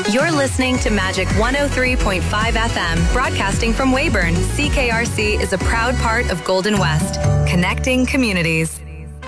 You're listening to Magic 103.5 FM, broadcasting from Weyburn. CKRC is a proud part of Golden West, connecting communities.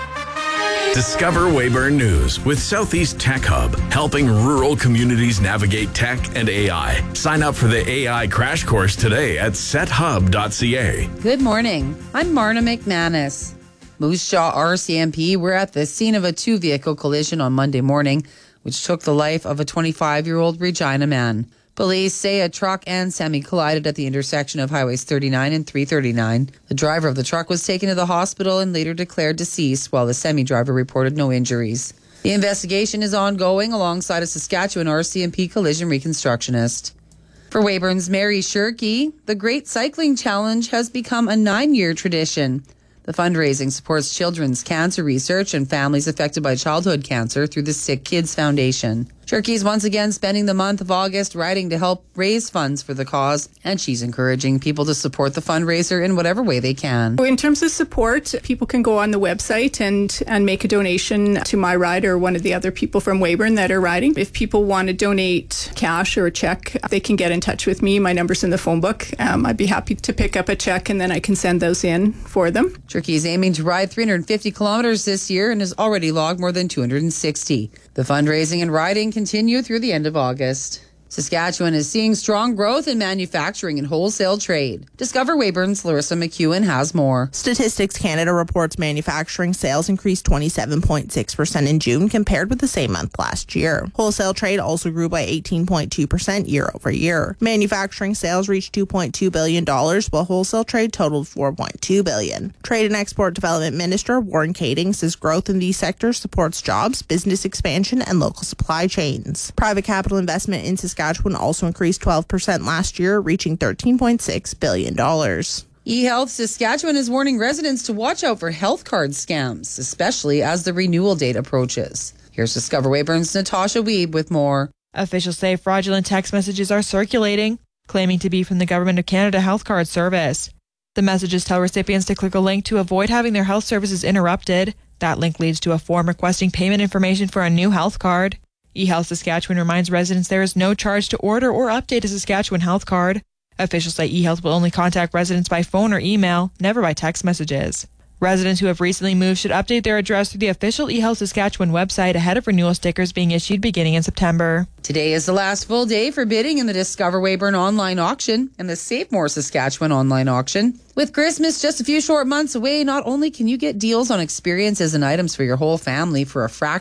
Discover Weyburn News with Southeast Tech Hub, helping rural communities navigate tech and AI. Sign up for the AI crash course today at sethub.ca. Good morning. I'm Marna McManus. Moose Jaw RCMP were at the scene of a two-vehicle collision on Monday morning, which took the life of a 25-year-old Regina man. Police say a truck and semi collided at the intersection of Highways 39 and 339. The driver of the truck was taken to the hospital and later declared deceased, while the semi driver reported no injuries. The investigation is ongoing alongside a Saskatchewan RCMP collision reconstructionist. For Weyburn's Mary Shirky, the Great Cycling Challenge has become a 9-year tradition. The fundraising supports children's cancer research and families affected by childhood cancer through the Sick Kids Foundation. Shirky is once again spending the month of August riding to help raise funds for the cause, and she's encouraging people to support the fundraiser in whatever way they can. In terms of support, people can go on the website and make a donation to my ride or one of the other people from Weyburn that are riding. If people want to donate cash or a check, they can get in touch with me. My number's in the phone book. I'd be happy to pick up a check and then I can send those in for them. Shirky is aiming to ride 350 kilometers this year and has already logged more than 260. The fundraising and riding continue through the end of August. Saskatchewan is seeing strong growth in manufacturing and wholesale trade. Discover Weyburn's Larissa McEwen has more. Statistics Canada reports manufacturing sales increased 27.6% in June compared with the same month last year. Wholesale trade also grew by 18.2% year over year. Manufacturing sales reached $2.2 billion, while wholesale trade totaled $4.2 billion. Trade and Export Development Minister Warren Kading says growth in these sectors supports jobs, business expansion, and local supply chains. Private capital investment in Saskatchewan also increased 12% last year, reaching $13.6 billion. eHealth Saskatchewan is warning residents to watch out for health card scams, especially as the renewal date approaches. Here's Discover Weyburn's Natasha Wiebe with more. Officials say fraudulent text messages are circulating, claiming to be from the Government of Canada Health Card Service. The messages tell recipients to click a link to avoid having their health services interrupted. That link leads to a form requesting payment information for a new health card. eHealth Saskatchewan reminds residents there is no charge to order or update a Saskatchewan health card. Officials say eHealth will only contact residents by phone or email, never by text messages. Residents who have recently moved should update their address through the official eHealth Saskatchewan website ahead of renewal stickers being issued beginning in September. Today is the last full day for bidding in the Discover Weyburn online auction and the Save More Saskatchewan online auction. With Christmas just a few short months away, not only can you get deals on experiences and items for your whole family for a fraction